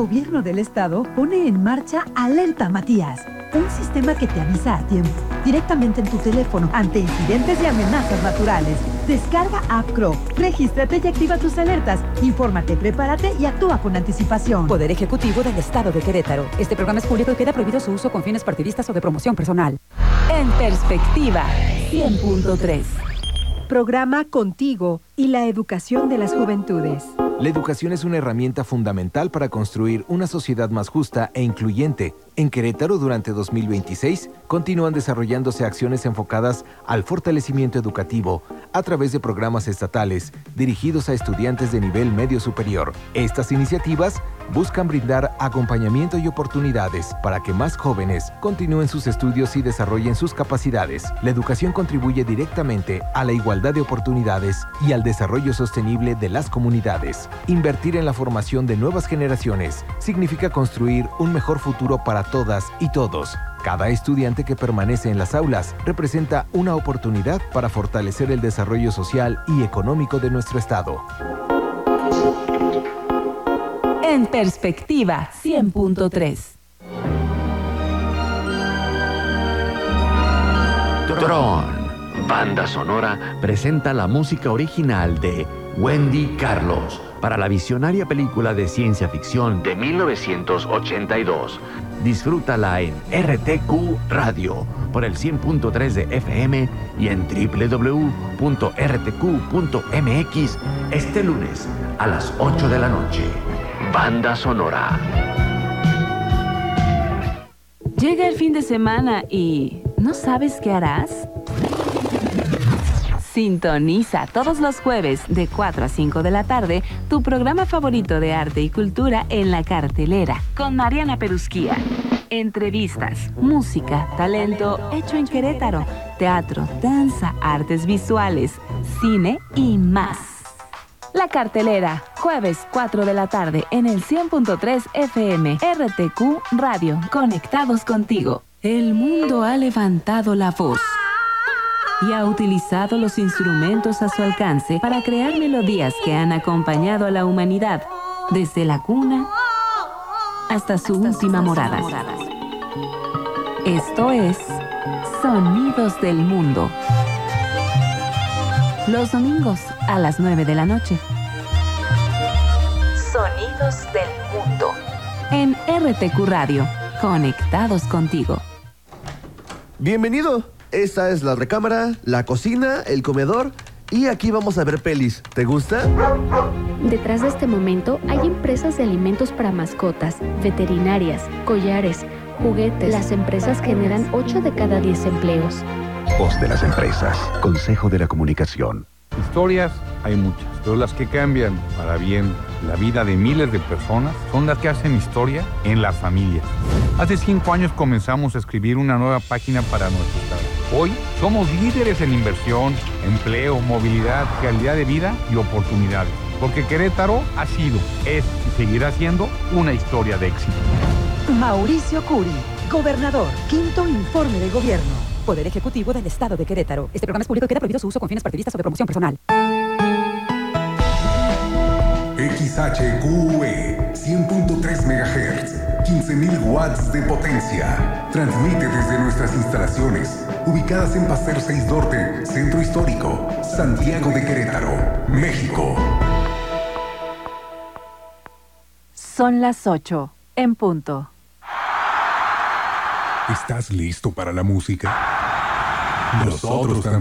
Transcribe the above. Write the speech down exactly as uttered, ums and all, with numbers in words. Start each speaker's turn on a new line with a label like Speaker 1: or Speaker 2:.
Speaker 1: Gobierno del Estado pone en marcha Alerta Matías, un sistema que te avisa a tiempo, directamente en tu teléfono, ante incidentes y amenazas naturales. Descarga App Crow, regístrate y activa tus alertas. Infórmate, prepárate y actúa con anticipación.
Speaker 2: Poder Ejecutivo del Estado de Querétaro. Este programa es público y queda prohibido su uso con fines partidistas o de promoción personal. En Perspectiva, cien punto tres.
Speaker 3: Programa Contigo y la educación de las juventudes.
Speaker 4: La educación es una herramienta fundamental para construir una sociedad más justa e incluyente. En Querétaro, durante dos mil veintiséis, continúan desarrollándose acciones enfocadas al fortalecimiento educativo a través de programas estatales dirigidos a estudiantes de nivel medio superior. Estas iniciativas buscan brindar acompañamiento y oportunidades para que más jóvenes continúen sus estudios y desarrollen sus capacidades. La educación contribuye directamente a la igualdad de oportunidades y al desarrollo sostenible de las comunidades. Invertir en la formación de nuevas generaciones significa construir un mejor futuro para todas y todos. Cada estudiante que permanece en las aulas representa una oportunidad para fortalecer el desarrollo social y económico de nuestro estado.
Speaker 2: En Perspectiva, cien punto tres.
Speaker 5: Tron, banda sonora, presenta la música original de Wendy Carlos para la visionaria película de ciencia ficción de mil novecientos ochenta y dos. Disfrútala en R T Q Radio por el cien punto tres de F M y en doble u doble u doble u punto r t q punto m x este lunes a las ocho de la noche. Banda sonora.
Speaker 2: Llega el fin de semana y ¿no sabes qué harás? Sintoniza todos los jueves de cuatro a cinco de la tarde tu programa favorito de arte y cultura en La Cartelera con Mariana Perusquía. Entrevistas, música, talento hecho en Querétaro, teatro, danza, artes visuales, cine y más. La Cartelera, jueves cuatro de la tarde en el cien punto tres F M, R T Q Radio, conectados contigo. El mundo ha levantado la voz y ha utilizado los instrumentos a su alcance para crear melodías que han acompañado a la humanidad desde la cuna hasta su última morada. Esto es Sonidos del Mundo. Los domingos a las nueve de la noche. Sonidos del Mundo. En R T Q Radio, conectados contigo.
Speaker 6: Bienvenido. Esta es la recámara, la cocina, el comedor y aquí vamos a ver pelis. ¿Te gusta?
Speaker 7: Detrás de este momento hay empresas de alimentos para mascotas, veterinarias, collares, juguetes. Las empresas generan ocho de cada diez empleos.
Speaker 8: Voz de las empresas. Consejo de la Comunicación.
Speaker 9: Historias hay muchas, pero las que cambian para bien la vida de miles de personas son las que hacen historia en la familia. Hace cinco años comenzamos a escribir una nueva página para nuestro estado. Hoy somos líderes en inversión, empleo, movilidad, calidad de vida y oportunidades. Porque Querétaro ha sido, es y seguirá siendo una historia de éxito.
Speaker 1: Mauricio Curi, gobernador, quinto informe de gobierno.
Speaker 2: Poder Ejecutivo del Estado de Querétaro. Este programa es público y queda prohibido su uso con fines partidistas o de promoción personal.
Speaker 10: X H Q E cien punto tres megahertz, quince mil watts de potencia. Transmite desde nuestras instalaciones, ubicadas en Paseo seis Norte, Centro Histórico, Santiago de Querétaro, México.
Speaker 2: Son las ocho, en punto.
Speaker 10: ¿Estás listo para la música? Nosotros también.